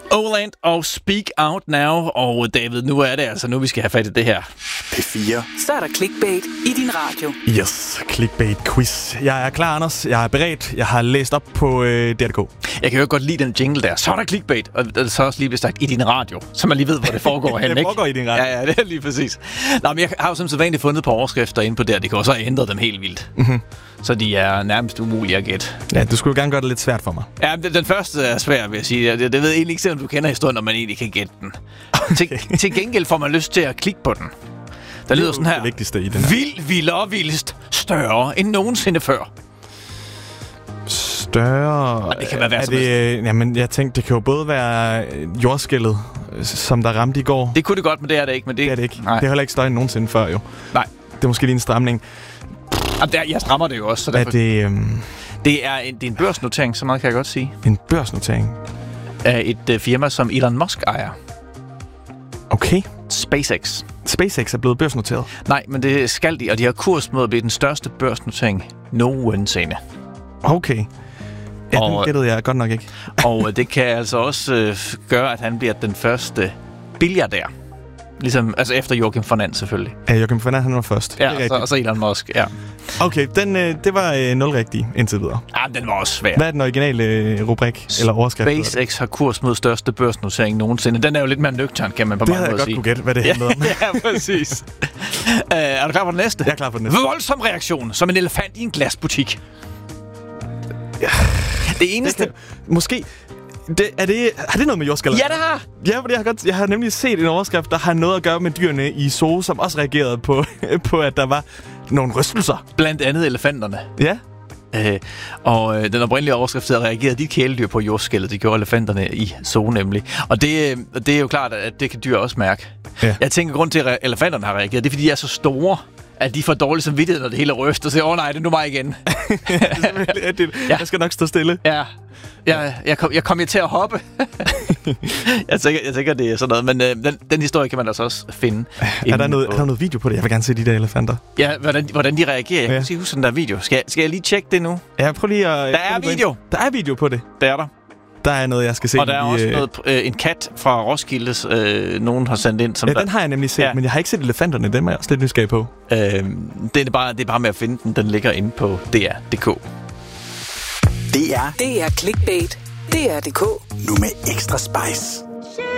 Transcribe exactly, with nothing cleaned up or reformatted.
Overland og Speak Out Now. Og David, nu er det altså nu, vi skal have fat i det her. P fire. Så er der clickbait i din radio. Yes, clickbait quiz. Jeg er klar, Anders. Jeg er beredt. Jeg har læst op på øh, D R K. Jeg kan jo godt lide den jingle der. Så er der clickbait. Og det er så også lige blevet sagt i din radio. Så man lige ved, hvor det foregår hen, ikke? Det foregår i din radio. Ja, ja, det er lige præcis. Nå, men jeg har jo som sædvanligt fundet på overskrifter inde på D R K, og så har jeg ændret dem helt vildt. Mm-hmm. Så de er nærmest umulige at gætte. Ja, du skulle jo gerne gøre det lidt svært for mig. Ja, den første er svær, vil jeg sige. Jeg, jeg ved egentlig ikke selv, om du kender historien, når man egentlig kan gætte den. Okay. Til, til gengæld får man lyst til at klikke på den. Der lyder sådan her. Det vigtigste i den her. Vild, vildere, vildest, større end nogensinde før. Større... Og det kan være hvad som helst. Jamen, jeg tænkte, det kan jo både være jordskælvet, som der ramte i går. Det kunne det godt, men det er det ikke. Men det, det er det ikke. Nej. Det er heller ikke større end nogensinde før, jo. Nej. Det er måske lige en stramning. Jamen, der, jeg strammer det jo også. Så er det... Øhm... Det er en, det er en børsnotering, så meget kan jeg godt sige. En børsnotering? Af et uh, firma, som Elon Musk ejer. Okay. SpaceX. SpaceX er blevet børsnoteret? Nej, men det skal de, og de har kurs mod at blive den største børsnotering nogensinde. Okay. Ja, og, den gættede jeg godt nok ikke. Og det kan altså også øh, gøre, at han bliver den første billiardær. Ligesom, altså efter Joachim von And selvfølgelig. Ja, Joachim von And, han var først. Ja, og så, og så Elon Musk, ja. Okay, den, øh, det var øh, nul rigtige indtil videre. Ja, den var også svær. Hvad er den originale øh, rubrik eller overskrift? SpaceX har kurs mod største børsnotering nogensinde. Den er jo lidt mere nøgtern, kan man på det mange måder sige. Det havde jeg godt kunne gætte, hvad det handlede om. Ja, præcis. uh, er du klar på den næste? Jeg er klar på den næste. Voldsom reaktion, som en elefant i en glasbutik. Ja. Det eneste... Det kan, måske... Det, er det, har det noget med jordskælv? Ja, det har. Ja, fordi jeg har, godt, jeg har nemlig set en overskrift, der har noget at gøre med dyrene i zoo, som også reagerede på, på at der var nogle rystelser. Blandt andet elefanterne. Ja. Øh, og øh, den oprindelige overskrift havde reageret de kæledyr på jordskælvet. Det gjorde elefanterne i zoo nemlig. Og det, øh, det er jo klart, at det kan dyr også mærke. Ja. Jeg tænker, grund til, at elefanterne har reageret, det er, fordi de er så store, at de får dårlig samvittighed, når det hele er ryst, og siger, åh oh, nej, det er nu mig igen. det, ja. Jeg skal nok stå stille. Ja. Jeg, jeg, kom, jeg kom jo til at hoppe. jeg, tænker, jeg tænker, det er sådan noget. Men øh, den, den historie kan man altså også finde. Er der, noget, er der noget video på det? Jeg vil gerne se de der elefanter. Ja, hvordan, hvordan de reagerer. Jeg kan ja. sige, husk den der video. Skal jeg, skal jeg lige tjekke det nu? Ja, prøv lige at... Der er video. Der er video på det. Der er der. Der er noget, jeg skal se. Og der er i, også øh... noget, øh, en kat fra Roskildes, øh, nogen har sendt ind. Som ja, der... den har jeg nemlig set, ja. Men jeg har ikke set elefanterne. Dem er jeg også lidt nysgerrig på. Øh, det, er bare, det er bare med at finde den. Den ligger inde på D R punktum d k. Det er... Det er clickbait. D R punktum d k. Nu med ekstra spice.